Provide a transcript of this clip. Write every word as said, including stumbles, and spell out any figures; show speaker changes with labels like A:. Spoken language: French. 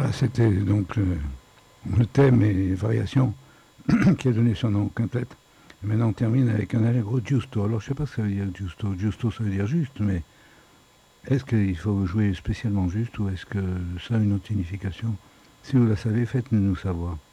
A: Voilà, c'était donc euh, le thème et variation qui a donné son nom au quintet. Et maintenant, on termine avec un allegro giusto. Alors, je ne sais pas ce que ça veut dire giusto. Giusto, ça veut dire juste, mais est-ce qu'il faut jouer spécialement juste ou est-ce que ça a une autre signification? Si vous la savez, faites-nous savoir.